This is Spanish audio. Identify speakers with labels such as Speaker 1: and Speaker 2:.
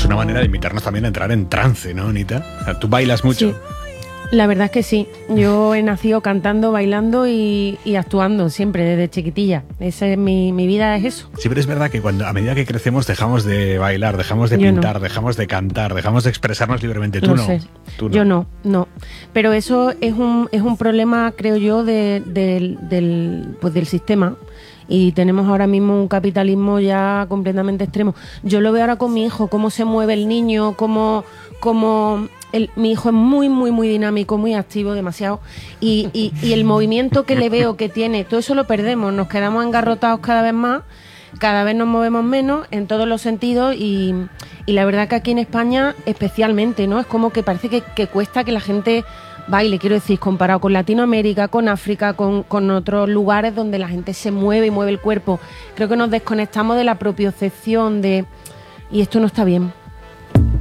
Speaker 1: una manera de invitarnos también a entrar en trance, ¿no, Anita? O sea, ¿tú bailas mucho?
Speaker 2: Sí. La verdad es que sí. Yo he nacido cantando, bailando y actuando siempre, desde chiquitilla. Mi vida es eso.
Speaker 1: Sí, pero es verdad que a medida que crecemos dejamos de bailar, dejamos de pintar, dejamos de cantar, dejamos de expresarnos libremente. Tú no. Tú no.
Speaker 2: Yo no. Pero eso es un problema, creo yo, del sistema. Y tenemos ahora mismo un capitalismo ya completamente extremo. Yo lo veo ahora con mi hijo, cómo se mueve el niño, mi hijo es muy, muy, muy dinámico, muy activo, demasiado. Y el movimiento que le veo que tiene, todo eso lo perdemos, nos quedamos engarrotados cada vez más, cada vez nos movemos menos en todos los sentidos y la verdad que aquí en España especialmente, ¿no? Es como que parece que cuesta que la gente baile, quiero decir, comparado con Latinoamérica, con África, con otros lugares donde la gente se mueve y mueve el cuerpo. Creo que nos desconectamos de la propiocepción y esto no está bien.